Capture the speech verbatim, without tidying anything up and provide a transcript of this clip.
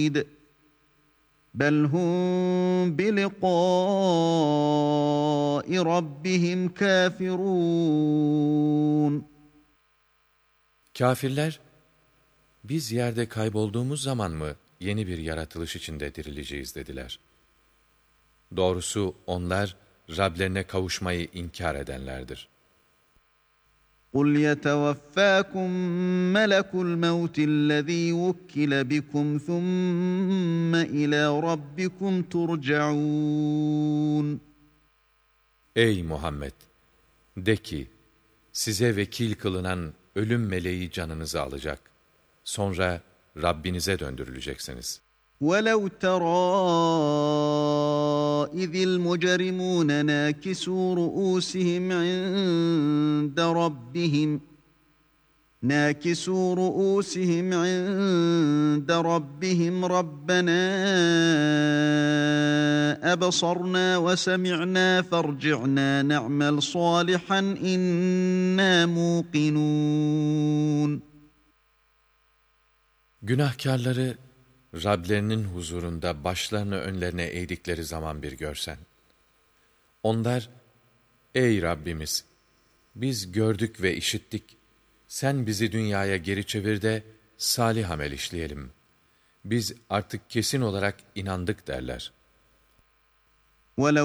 بعيد بل هم بلقاء ربهم كافرون. Kâfirler, biz yerde kaybolduğumuz zaman mı yeni bir yaratılış içinde dirileceğiz dediler. Doğrusu onlar Rablerine kavuşmayı inkar edenlerdir. قُلْ يَتَوَفَّاكُم مَّلَكُ الْمَوْتِ الَّذ۪ي وُكِّلَ بِكُمْ ثُمَّ إِلَى رَبِّكُمْ تُرْجَعُونَ. Ey Muhammed! De ki, size vekil kılınan ölüm meleği canınızı alacak. Sonra Rabbinize döndürüleceksiniz. وَلَوْ تَرَىٰ إِذِ الْمُجْرِمُونَ نَاكِسُو رُءُوسِهِمْ عِندَ رَبِّهِمْ نَاكِسُو رُءُوسِهِمْ عِندَ رَبِّهِمْ رَبَّنَا أَبْصَرْنَا وَسَمِعْنَا فَارْجِعْنَا نَعْمَلْ صَالِحًا إِنَّا مُوقِنُونَ. Günahkârları Rablerinin huzurunda başlarını önlerine eğdikleri zaman bir görsen. Onlar, ey Rabbimiz! Biz gördük ve işittik. Sen bizi dünyaya geri çevir de salih amel işleyelim. Biz artık kesin olarak inandık derler. وَلَوْ